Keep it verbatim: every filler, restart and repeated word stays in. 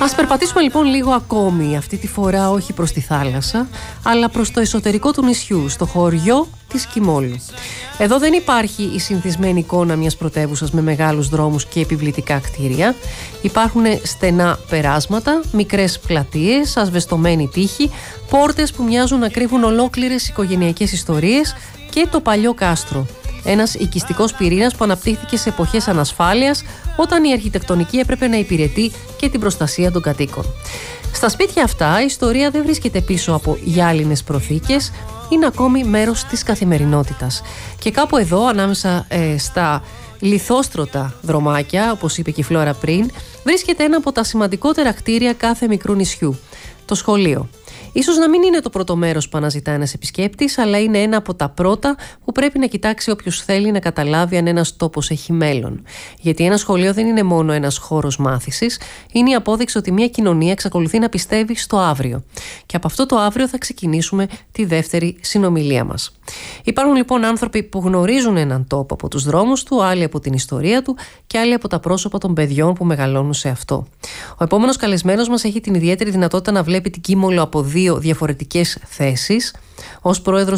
Ας περπατήσουμε λοιπόν λίγο ακόμη, αυτή τη φορά όχι προς τη θάλασσα, αλλά προς το εσωτερικό του νησιού, στο χωριό της Κιμόλου. Εδώ δεν υπάρχει η συνηθισμένη εικόνα μιας πρωτεύουσας με μεγάλους δρόμους και επιβλητικά κτίρια. Υπάρχουν στενά περάσματα, μικρές πλατείες, ασβεστομένη τείχη, πόρτες που μοιάζουν να κρύβουν ολόκληρες οικογενειακές ιστορίες και το παλιό κάστρο. Ένας οικιστικός πυρήνας που αναπτύχθηκε σε εποχές ανασφάλειας, όταν η αρχιτεκτονική έπρεπε να υπηρετεί και την προστασία των κατοίκων. Στα σπίτια αυτά η ιστορία δεν βρίσκεται πίσω από γυάλινες προθήκες, είναι ακόμη μέρος της καθημερινότητας. Και κάπου εδώ, ανάμεσα ε, στα λιθόστρωτα δρομάκια, όπως είπε και η Φλόρα πριν, βρίσκεται ένα από τα σημαντικότερα κτίρια κάθε μικρού νησιού, το σχολείο. Ίσως να μην είναι το πρώτο μέρος που αναζητά ένας επισκέπτης, αλλά είναι ένα από τα πρώτα που πρέπει να κοιτάξει όποιος θέλει να καταλάβει αν ένας τόπος έχει μέλλον. Γιατί ένα σχολείο δεν είναι μόνο ένας χώρος μάθησης, είναι η απόδειξη ότι μια κοινωνία εξακολουθεί να πιστεύει στο αύριο. Και από αυτό το αύριο θα ξεκινήσουμε τη δεύτερη συνομιλία μας. Υπάρχουν λοιπόν άνθρωποι που γνωρίζουν έναν τόπο από τους δρόμους του, άλλοι από την ιστορία του και άλλοι από τα πρόσωπα των παιδιών που μεγαλώνουν σε αυτό. Ο επόμενος καλεσμένος μας έχει την ιδιαίτερη δυνατότητα να βλέπει την Κίμολο από δύο διαφορετικές θέσεις. Ως πρόεδρος